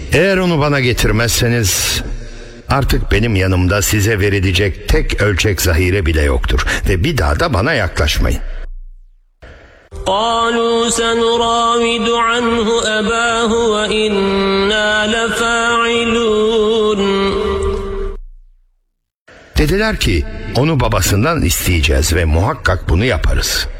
Eğer onu bana getirmezseniz artık benim yanımda size verilecek tek ölçek zahire bile yoktur ve bir daha da bana yaklaşmayın. قالوا سنراود عنه أباه وإنا لفاعلون. Dediler ki onu babasından isteyeceğiz ve muhakkak bunu yaparız.